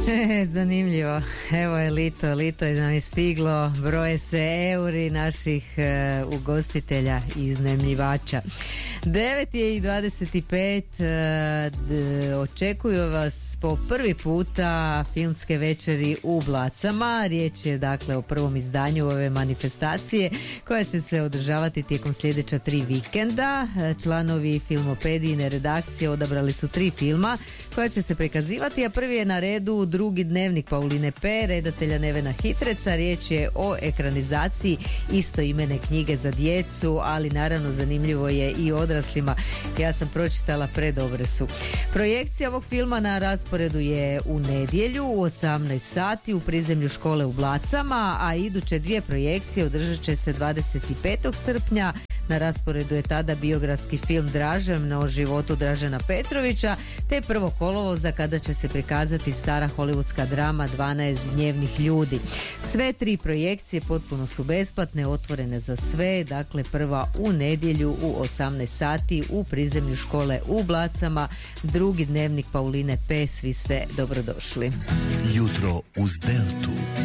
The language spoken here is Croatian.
Zanimljivo. Evo je lito nam je stiglo, broje se euri naših ugostitelja i iznajmljivača. 9:25, očekuju vas po prvi puta filmske večeri u Blacama. Riječ je dakle o prvom izdanju ove manifestacije koja će se održavati tijekom sljedeća 3 vikenda. Članovi Filmopedijine redakcije odabrali su 3 filma koja će se prikazivati, a prvi je na redu Drugi dnevnik Pauline P. redatelja Nevena Hitreca. Riječ je o ekranizaciji istoimene knjige za djecu, ali naravno zanimljivo je i odraslima. Ja sam pročitala, predobre su. Projekcija ovog filma na rasporedu je u nedjelju u 18 sati u prizemlju škole u Blacama, a iduće 2 projekcije održat će se 25. srpnja. Na rasporedu je tada biografski film Dražen o životu Dražena Petrovića, te 1. kolovoza kada će se prikazati stara hollywoodska drama 12 gnjevnih ljudi. Sve 3 projekcije potpuno su besplatne, otvorene za sve, dakle prva u nedjelju u 18 sati u prizemlju škole u Blacama, Drugi dnevnik Pauline P. Svi ste dobrodošli. Jutro uz Deltu.